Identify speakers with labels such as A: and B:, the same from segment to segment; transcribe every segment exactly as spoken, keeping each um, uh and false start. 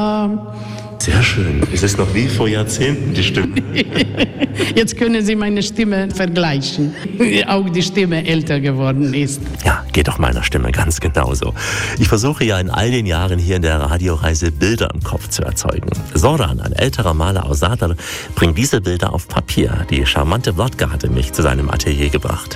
A: Sehr schön. Es ist noch wie vor Jahrzehnten die Stimme.
B: Jetzt können Sie meine Stimme vergleichen. Auch die Stimme älter geworden ist.
A: Ja, geht doch meiner Stimme ganz genauso. Ich versuche ja in all den Jahren hier in der Radioreise Bilder im Kopf zu erzeugen. Zoran, ein älterer Maler aus Zadar, bringt diese Bilder auf Papier. Die charmante Wodka hatte mich zu seinem Atelier gebracht.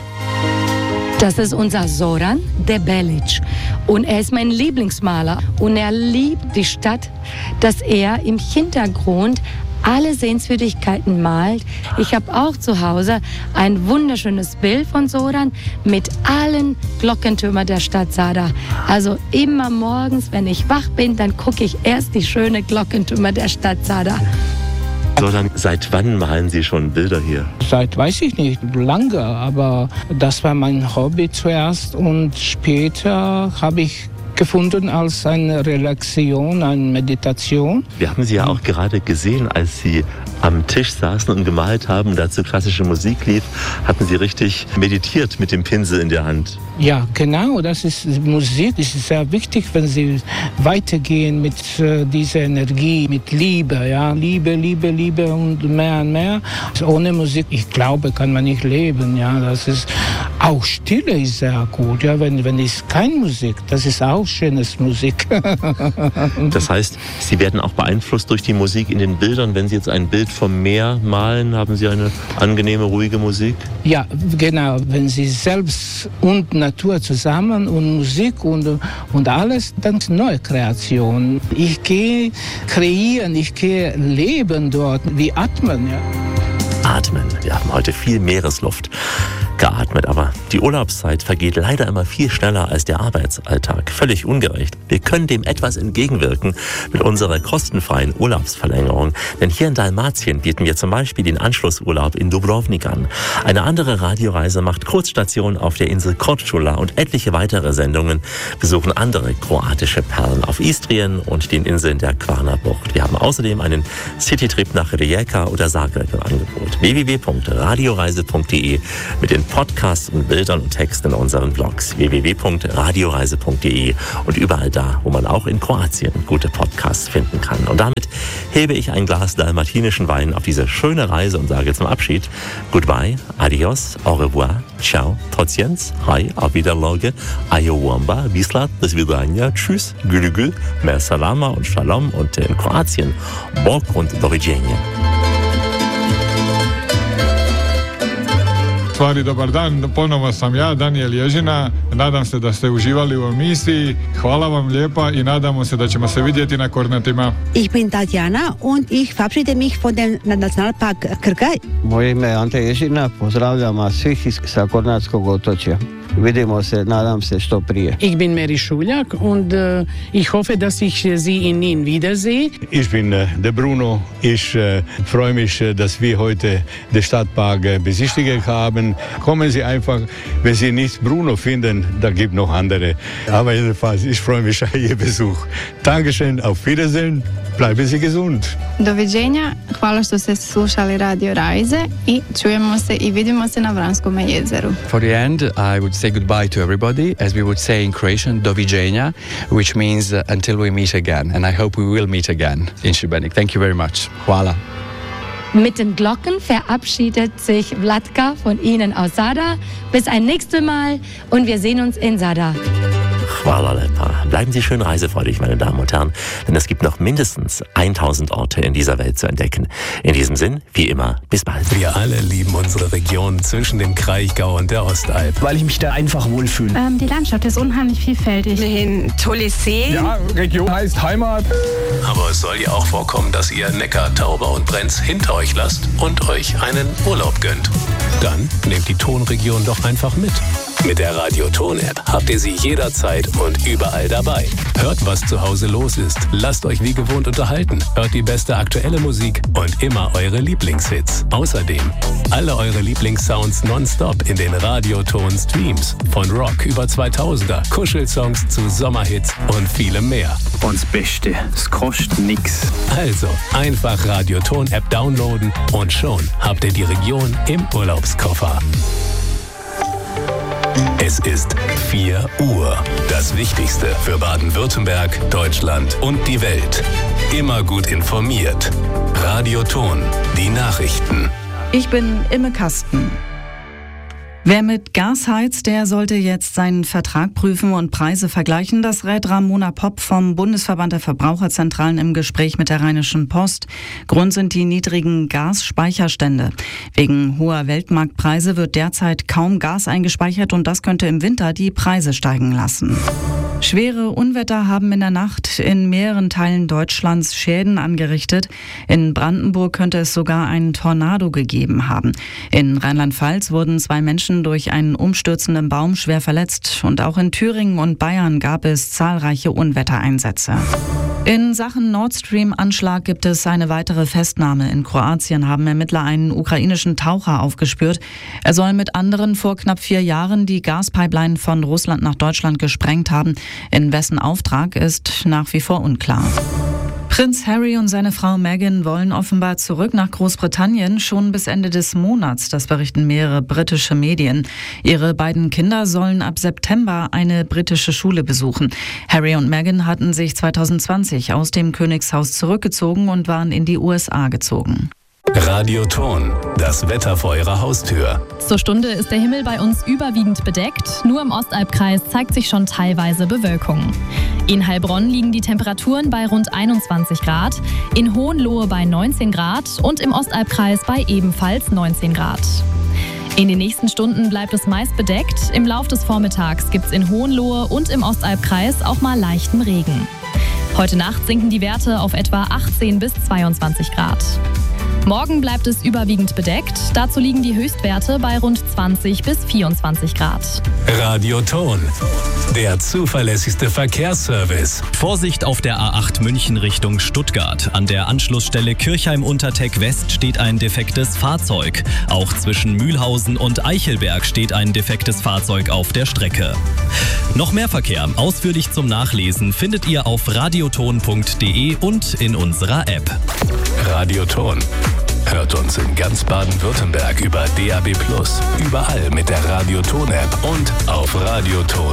C: Das ist unser Zoran Debelic und er ist mein Lieblingsmaler und er liebt die Stadt, dass er im Hintergrund alle Sehenswürdigkeiten malt. Ich habe auch zu Hause ein wunderschönes Bild von Zoran mit allen Glockentürmen der Stadt Zadar. Also immer morgens, wenn ich wach bin, dann gucke ich erst die schönen Glockentürme der Stadt Zadar.
A: Zoran, seit wann malen Sie schon Bilder hier?
D: Seit, weiß ich nicht, lange, aber das war mein Hobby zuerst und später habe ich gefunden als eine Relaxation, eine Meditation.
A: Wir haben Sie ja auch gerade gesehen, als Sie am Tisch saßen und gemalt haben und dazu klassische Musik lief, hatten Sie richtig meditiert mit dem Pinsel in der Hand.
D: Ja, genau, das ist Musik. Das ist sehr wichtig, wenn Sie weitergehen mit äh, dieser Energie, mit Liebe, ja, Liebe, Liebe, Liebe und mehr und mehr. Ohne Musik, ich glaube, kann man nicht leben, ja. Das ist auch Stille ist sehr gut, ja. Wenn wenn es keine Musik, das ist auch schönes Musik.
A: Das heißt, Sie werden auch beeinflusst durch die Musik in den Bildern. Wenn Sie jetzt ein Bild vom Meer malen, haben Sie eine angenehme, ruhige Musik?
D: Ja, genau. Wenn Sie selbst und Natur zusammen und Musik und, und alles, dann ist neue Kreation. Ich gehe kreieren, ich gehe leben dort, wie atmen. Ja.
A: Atmen. Wir haben heute viel Meeresluft geatmet, aber die Urlaubszeit vergeht leider immer viel schneller als der Arbeitsalltag. Völlig ungerecht. Wir können dem etwas entgegenwirken mit unserer kostenfreien Urlaubsverlängerung. Denn hier in Dalmatien bieten wir zum Beispiel den Anschlussurlaub in Dubrovnik an. Eine andere Radioreise macht Kurzstation auf der Insel Korčula und etliche weitere Sendungen besuchen andere kroatische Perlen auf Istrien und den Inseln der Kvarnerbucht. Wir haben außerdem einen Citytrip nach Rijeka oder Zagreb im Angebot. w w w punkt radioreise punkt de mit den Podcasts und Bildern und Texten in unseren Blogs w w w punkt radioreise punkt de und überall da, wo man auch in Kroatien gute Podcasts finden kann. Und damit hebe ich ein Glas dalmatinischen Wein auf diese schöne Reise und sage zum Abschied Goodbye, adios, au revoir, ciao, trotziens, hi, auf Wiederlauge, ayo wamba, vislat, bis vidania, tschüss, gülü gül, mer salama und shalom und in Kroatien, bok und do viđenja.
E: Stvari, dobar dan, ponovo sam ja, Daniel Ježina. Nadam se da ste uživali u emisiji. Hvala vam lijepa i nadamo se da ćemo se vidjeti na Kornatima.
F: Ich bin Tatjana und ich verabschiede mich von dem Nationalpark Krka.
G: Moje ime je Ante Ježina, pozdravljam vas svih sa Kornatskog otočja. Vidimo se, nadam se, što prije.
B: Ich bin Mary Schuljak und uh, ich hoffe, dass ich Sie in Wien wiedersehe.
H: Ich bin uh, der Bruno. Ich uh, freue mich, uh, dass wir heute den Stadtpark uh, besichtigt haben. Kommen Sie einfach, wenn Sie nicht Bruno finden, da gibt noch andere. Aber jedenfalls, ich freue mich auf Ihr Besuch. Dankeschön, auf Wiedersehen. Bleiben Sie gesund.
I: Doviđenja, hvala što ste slušali Radio Reise i čujemo se i vidimo se na Vranskome jezeru.
J: For the end, I would say goodbye to everybody, as we would say in Croatian, doviđenja, which means uh, until we meet again. And I hope we will meet again in Šibenik. Thank you very much. Hvala.
C: Mit den Glocken verabschiedet sich Vlatka von Ihnen aus Zadar. Bis ein nächstes Mal und wir sehen uns in Zadar.
A: Hvala lepa. Bleiben Sie schön reisefreudig, meine Damen und Herren, denn es gibt noch mindestens tausend Orte in dieser Welt zu entdecken. In diesem Sinn, wie immer, bis bald.
K: Wir alle lieben unsere Region zwischen dem Kraichgau und der Ostalb.
L: Weil ich mich da einfach wohlfühle.
M: Ähm, die Landschaft ist unheimlich vielfältig.
N: Ein tolles See.
L: Ja, Region heißt Heimat.
K: Aber es soll ja auch vorkommen, dass ihr Neckar, Tauber und Brenz hinter euch lasst und euch einen Urlaub gönnt. Dann nehmt die Tonregion doch einfach mit. Mit der Radio-Ton-App habt ihr sie jederzeit und überall dabei. Hört, was zu Hause los ist. Lasst euch wie gewohnt unterhalten. Hört die beste aktuelle Musik und immer eure Lieblingshits. Außerdem alle eure Lieblingssounds nonstop in den Radio-Ton-Streams. Von Rock über zweitausender, Kuschelsongs zu Sommerhits und vielem mehr.
L: Und das Beste, es kostet nix.
K: Also einfach Radio-Ton-App downloaden und schon habt ihr die Region im Urlaubskoffer. Es ist vier Uhr. Das Wichtigste für Baden-Württemberg, Deutschland und die Welt. immer gut informiert. Radioton, die Nachrichten.
N: Ich bin Imme Kasten. Wer mit Gas heizt, der sollte jetzt seinen Vertrag prüfen und Preise vergleichen. Das rät Ramona Popp vom Bundesverband der Verbraucherzentralen im Gespräch mit der Rheinischen Post. Grund sind die niedrigen Gasspeicherstände. Wegen hoher Weltmarktpreise wird derzeit kaum Gas eingespeichert und das könnte im Winter die Preise steigen lassen. Schwere Unwetter haben in der Nacht in mehreren Teilen Deutschlands Schäden angerichtet. In Brandenburg könnte es sogar einen Tornado gegeben haben. In Rheinland-Pfalz wurden zwei Menschen durch einen umstürzenden Baum schwer verletzt. Und auch in Thüringen und Bayern gab es zahlreiche Unwettereinsätze. In Sachen Nord Stream-Anschlag gibt es eine weitere Festnahme. In Kroatien haben Ermittler einen ukrainischen Taucher aufgespürt. Er soll mit anderen vor knapp vier Jahren die Gaspipeline von Russland nach Deutschland gesprengt haben. In wessen Auftrag ist nach wie vor unklar. Prinz Harry und seine Frau Meghan wollen offenbar zurück nach Großbritannien, schon bis Ende des Monats, das berichten mehrere britische Medien. Ihre beiden Kinder sollen ab September eine britische Schule besuchen. Harry und Meghan hatten sich zwanzig zwanzig aus dem Königshaus zurückgezogen und waren in die U S A gezogen.
K: Radioton, das Wetter vor Ihrer Haustür.
O: Zur Stunde ist der Himmel bei uns überwiegend bedeckt. Nur im Ostalbkreis zeigt sich schon teilweise Bewölkung. In Heilbronn liegen die Temperaturen bei rund einundzwanzig Grad, in Hohenlohe bei neunzehn Grad und im Ostalbkreis bei ebenfalls neunzehn Grad. In den nächsten Stunden bleibt es meist bedeckt. Im Lauf des Vormittags gibt es in Hohenlohe und im Ostalbkreis auch mal leichten Regen. Heute Nacht sinken die Werte auf etwa achtzehn bis zweiundzwanzig Grad. Morgen bleibt es überwiegend bedeckt. Dazu liegen die Höchstwerte bei rund zwanzig bis vierundzwanzig Grad.
K: Radioton, der zuverlässigste Verkehrsservice.
P: Vorsicht auf der A acht München Richtung Stuttgart. An der Anschlussstelle Kirchheim-Unterteck West steht ein defektes Fahrzeug. Auch zwischen Mühlhausen und Eichelberg steht ein defektes Fahrzeug auf der Strecke. Noch mehr Verkehr, ausführlich zum Nachlesen, findet ihr auf radioton punkt de und in unserer App.
K: Radioton. Hört uns in ganz Baden-Württemberg über D A B plus, überall mit der Radioton-App und auf radioton